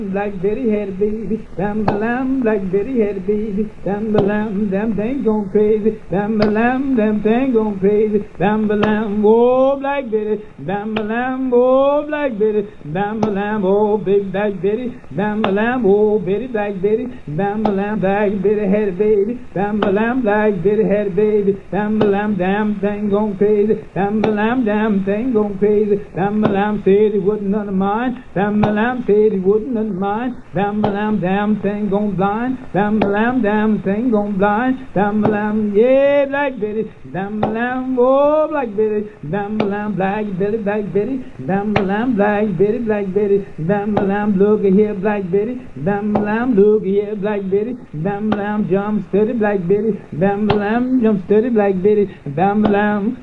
Black Betty had a baby, bam lamb. Black Betty had a baby, bam lamb. Them thing gone crazy, bam lamb. Them thing gone crazy, bam lamb. Oh Black Betty, bam lamb. Oh Black Betty, bam lamb. Oh big Black Betty, bam lamb. Oh Betty Black Betty, bam lamb. Black Betty had a baby, bam lamb. Black Betty had a baby, bam lamb. Damn thing gone crazy, bam lamb. Damn thing gone crazy, bam lamb. Said he wasn't none of mine, bam lamb. Said he wasn't none of mine, bam lamb. Damn thing gone blind, bam lamb. Damn thing gone blind, bam lamb. Yeah, Black Betty, bam lamb. Oh Black Betty, bam lamb. Black Betty, Black Betty, bam lamb. Black Betty, Black Betty, bam lamb. Look here, Black Betty, bam lamb. Look here, Black Betty, bam lamb. Jump steady, Black Betty, bam lamb. Jump steady, Black Betty, bam lamb.